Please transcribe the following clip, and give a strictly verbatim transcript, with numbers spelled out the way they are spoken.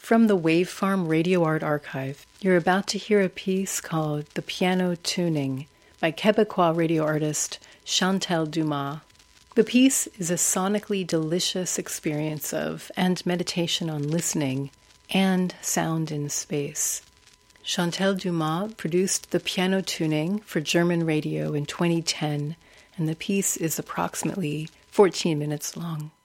From the Wavefarm Radio Art Archive, you're about to hear a piece called The Piano Tuning by Quebecois radio artist Chantal Dumas. The piece is a sonically delicious experience of and meditation on listening and sound in space. Chantal Dumas produced The Piano Tuning for German radio in twenty ten, and the piece is approximately fourteen minutes long.